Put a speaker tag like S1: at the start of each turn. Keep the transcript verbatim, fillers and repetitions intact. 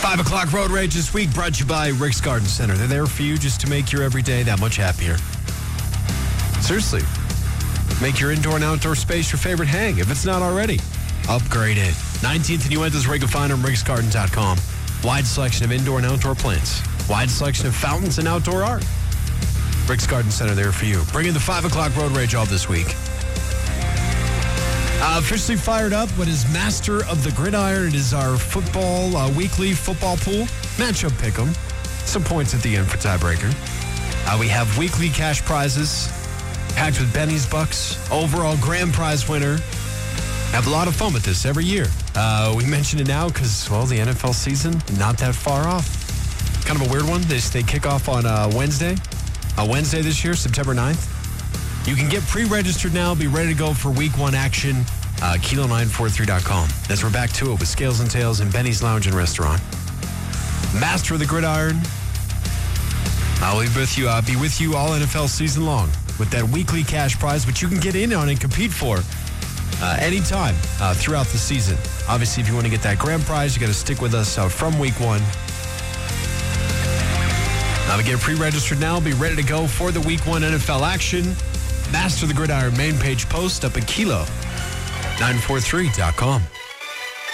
S1: Five o'clock road rage this week brought to you by Rick's Garden Center. They're there for you just to make your everyday that much happier. Seriously, make your indoor and outdoor space your favorite hang. If it's not already, upgrade it. nineteenth and Uintas, Rig of Fine on riggs garden dot com. Wide selection of indoor and outdoor plants. Wide selection of fountains and outdoor art. Rick's Garden Center there for you. Bringing the five o'clock road rage all this week. Uh, officially fired up what is Master of the Gridiron. It is our football, uh, weekly football pool. Matchup pick'em. Some points at the end for tiebreaker. Uh, we have weekly cash prizes packed with Benny's Bucks. Overall grand prize winner. Have a lot of fun with this every year. Uh, we mention it now because, well, the N F L season, not that far off. Kind of a weird one. They, they kick off on uh, Wednesday. Uh, Wednesday this year, September ninth. You can get pre-registered now. Be ready to go for week one action. Uh, kilo nine four three dot com. As we're back to it with Scales and Tails and Benny's Lounge and Restaurant. Master of the Gridiron. I'll be with you. I'll be with you all N F L season long with that weekly cash prize, which you can get in on and compete for uh, anytime uh, throughout the season. Obviously, if you want to get that grand prize, you got to stick with us uh, from week one. Now, to get pre-registered now, be ready to go for the week one N F L action. Master of the Gridiron main page post up at kilo nine four three dot com.